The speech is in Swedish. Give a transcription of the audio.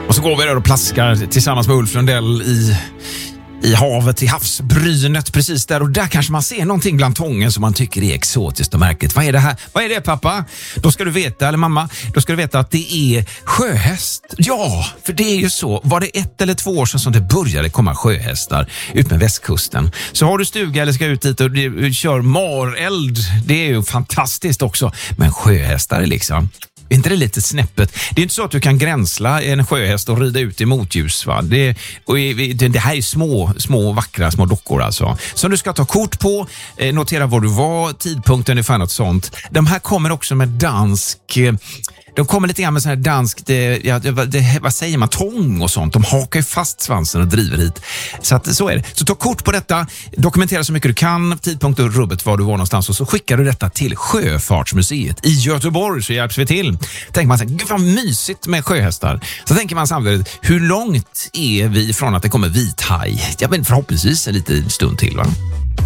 Och så går vi där och plaskar tillsammans med Ulf Lundell i havet, i havsbrynet precis där. Och där kanske man ser någonting bland tången som man tycker är exotiskt och märkligt. Vad är det här? Vad är det, pappa? Då ska du veta, eller mamma, då ska du veta att det är sjöhäst. Ja, för det är ju så. Var det 1 eller 2 år sedan som det började komma sjöhästar ut med västkusten? Så har du stuga eller ska ut dit och kör mareld, det är ju fantastiskt också. Men sjöhästar är liksom... Är inte det lite snäppet? Det är inte så att du kan gränsla en sjöhäst och rida ut i motljus, va? Det här är små vackra små dockor alltså. Som du ska ta kort på, notera var du var, tidpunkten, ungefär något sånt. De här kommer också med dansk... De kommer lite grann med sån här danskt, vad säger man, tång och sånt. De hakar ju fast svansen och driver hit. Så att, så är det. Så ta kort på detta, dokumentera så mycket du kan, tidpunkt och rubbet var du var någonstans, och så skickar du detta till Sjöfartsmuseet i Göteborg, så hjälps vi till. Tänker man så här, gud vad mysigt med sjöhästar. Så tänker man samtidigt, hur långt är vi från att det kommer vithaj? Ja, men förhoppningsvis en liten stund till, va?